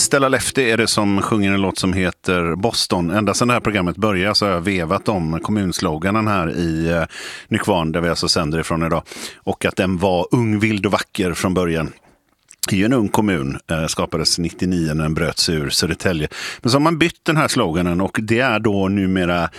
Stella Lefty är det som sjunger en låt som heter Boston. Ända sedan det här programmet började så har jag vevat om kommunsloganen här i Nykvarn, där vi alltså sänder ifrån idag. Och att den var ung, vild och vacker från början. I en ung kommun skapades 99 när den bröts ur Södertälje. Men så har man bytt den här sloganen och det är då numera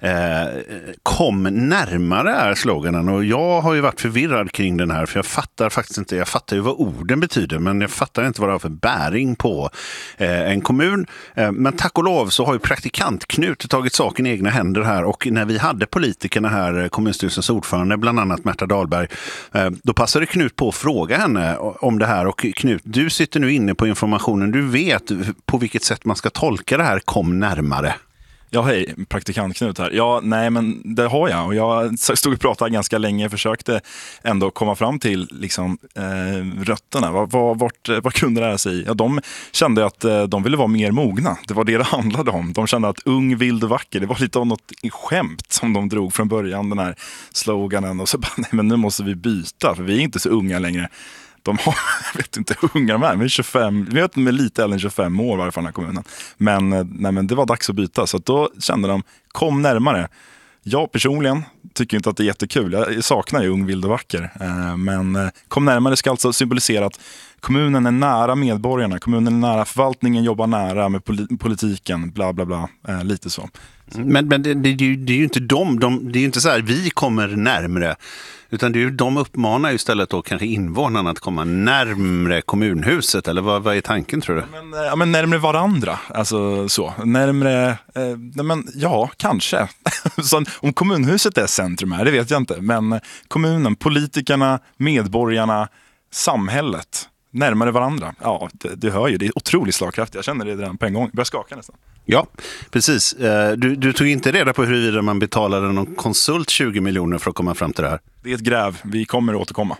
kom närmare är sloganen. Och jag har ju varit förvirrad kring den här för jag fattar faktiskt inte, jag fattar ju vad orden betyder men jag fattar inte vad det har för bäring på en kommun. Men tack och lov så har ju praktikant Knut tagit saken i egna händer här och när vi hade politikerna här, kommunstyrelsens ordförande, bland annat Märta Dahlberg, då passade Knut på att fråga henne om det här och Knut, du sitter nu inne på informationen. Du vet på vilket sätt man ska tolka det här kom närmare. Ja, hej, praktikant Knut här. Ja, nej, men det har jag. Och jag stod och pratade ganska länge och försökte ändå komma fram till liksom, rötterna. Vad kunde det här sig i? Ja, de kände att de ville vara mer mogna. Det var det handlade om. De kände att ung, vild och vacker, det var lite av något skämt som de drog från början, den här sloganen. Och så bara, nej, men nu måste vi byta, för vi är inte så unga längre. De har, jag vet inte hur unga de är, men 25, vi vet med lite äldre än 25 år varje fall den här kommunen. Men, nej, men det var dags att byta, så att då kände de, kom närmare. Jag personligen tycker inte att det är jättekul, jag saknar ju ung, vild och vacker. Men kom närmare ska alltså symbolisera att kommunen är nära medborgarna, kommunen är nära förvaltningen, jobbar nära med politiken, bla bla bla, lite så. Men det är ju inte det är ju inte så här vi kommer närmare, utan det är ju, de uppmanar ju istället då kanske invånarna att komma närmare kommunhuset, eller vad är tanken tror du? Men närmare varandra, alltså så. Närmare, men ja, kanske. Så om kommunhuset är centrum här, det vet jag inte. Men kommunen, politikerna, medborgarna, samhället, närmare varandra. Ja, det hör ju, det är otroligt slagkraftigt. Jag känner det redan på en gång, jag börjar skaka nästan. Ja, precis. Du tog inte reda på huruvida man betalade någon konsult 20 miljoner för att komma fram till det här? Det är ett gräv, vi kommer återkomma.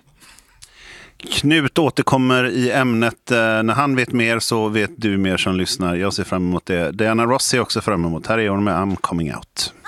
Knut återkommer i ämnet. När han vet mer så vet du mer som lyssnar. Jag ser fram emot det. Diana Ross ser också fram emot. Här är hon med I'm Coming Out.